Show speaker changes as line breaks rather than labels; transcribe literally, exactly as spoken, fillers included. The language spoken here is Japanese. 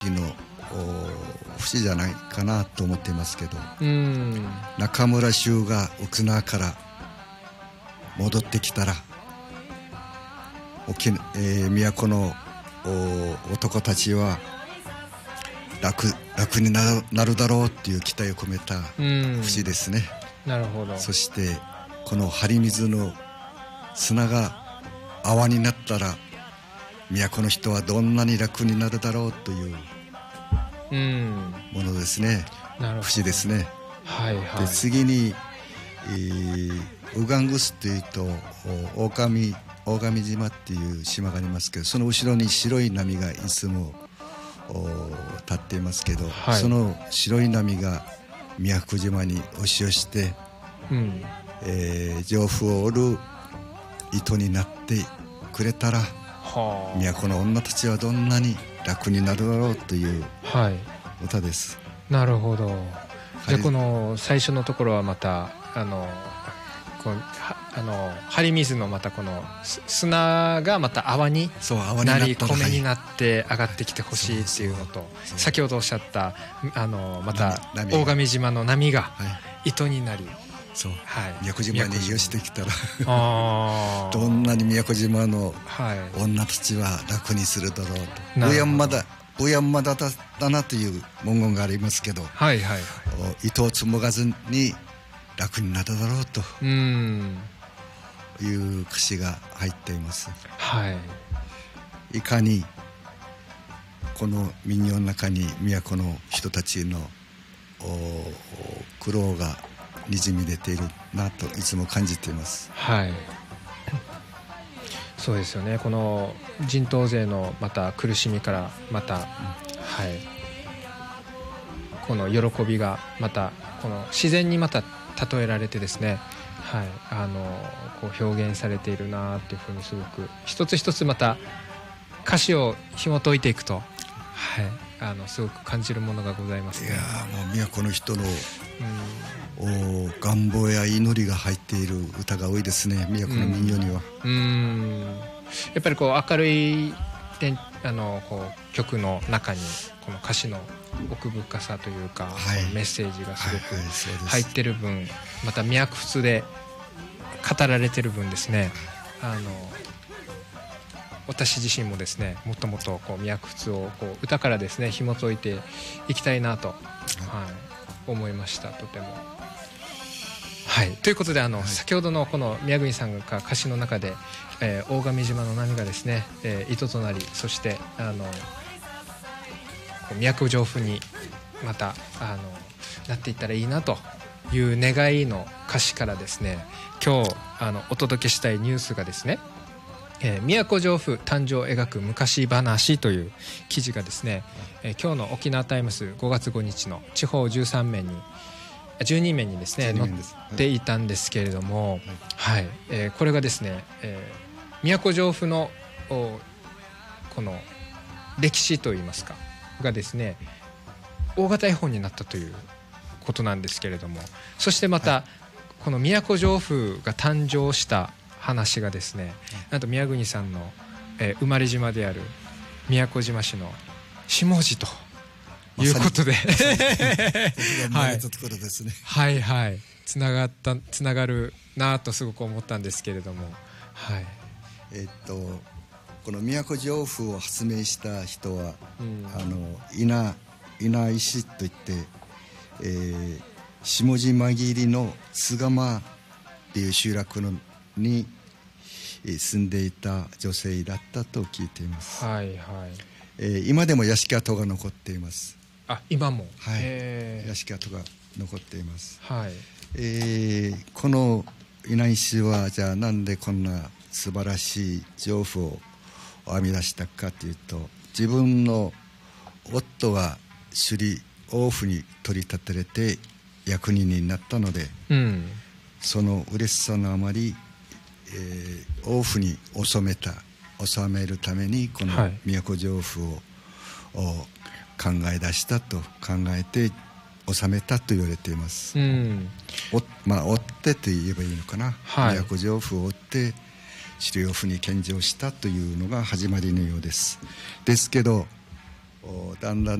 の節じゃないかなと思っていますけど、
うん、
中村衆が沖縄から戻ってきたら沖、えー、都の男たちは楽、楽になる、なるだろうっていう期待を込めた節ですね。
なるほど。
そしてこの張水の砂が泡になったら都の人はどんなに楽になるだろうというものですね。
なるほど。
節ですね。
はいはい。
で次に、えー、ウガングスというと大神大神島っていう島がありますけど、その後ろに白い波がいつも立っていますけど、はい、その白い波が宮古島に押し寄して、うんえー、丈夫を織る糸になってくれたら、はあ、都の女たちはどんなに楽になるだろうという歌です、
はい、なるほど。じゃあこの最初のところはまたあのこうあの張水のまたこの砂がまた泡になり米になって上がってきてほしいっていうのと、先ほどおっしゃったあのまた大神島の波が糸になり、
そう、はい、宮古島に寄してきたらあどんなに宮古島の女たちは楽にするだろうと、うやんまだうやんまだだなという文言がありますけど、はいはいはい、糸を紡がずに楽になるだろうとうんいう歌詞が入っています、はい、いかにこの民謡の中に都の人たちの苦労がにじみ出ているなといつも感じています。
はい、そうですよね。この人頭税のまた苦しみからまた、うんはい、この喜びがまたこの自然にまた例えられてですね、はい、あのこう表現されているなっていうふうにすごく一つ一つまた歌詞を紐解いていくと、はい、あのすごく感じるものがございますね。
いやもう都の人の、うん、お願望や祈りが入っている歌が多いですね、都の民謡には。
うんうんやっぱりこう明るいあのこう曲の中にこの歌詞の奥深さというか、はい、メッセージがすごく入ってる分、また宮古仏で語られてる分ですね、あの私自身もですねもっともっとこう宮古仏をこう歌からですね紐解いていきたいなと、はい、思いました。とてもはい、ということであの、はい、先ほどのこの宮国さんが歌詞の中で、えー、大神島の波がですね、えー、糸となり、そしてあの都城府にまたあのなっていったらいいなという願いの歌詞からですね、今日あのお届けしたいニュースがですね、えー、都城府誕生を描く昔話という記事がですね、えー、今日の沖縄タイムスごがつごにちの地方じゅうさんめんにじゅうにめんにですね載っていたんですけれども、はいはいえー、これがですね、えー、都城府のこの歴史といいますかがですね大型絵本になったということなんですけれども、そしてまた、はい、この都城府が誕生した話がですね、はい、なんと宮国さんの、えー、生まれ島である宮古島市の下地ということではいはいはいつながったつながるなとすごく思ったんですけれども、はい
えー、っとこの都城府を発明した人は、うん、あの稲稲石といって、えー、下地紛りの津釜っていう集落のに住んでいた女性だったと聞いています。はいはいえー、今でも屋敷跡が残っています。
あ今も、
はい、屋敷跡が残っています、
はい
えー、この稲石はじゃあなんでこんな素晴らしい城府を編み出したかというと、自分の夫が首里王府に取り立てられて役人になったので、うん、その嬉しさのあまり、えー、王府に収めた収めるためにこの都城府を、はい考え出したと考えて収めたと言われています、うんおまあ、追ってと言えばいいのかな、はい、都城府を追って首里王府に献上したというのが始まりのようです。ですけどだんだん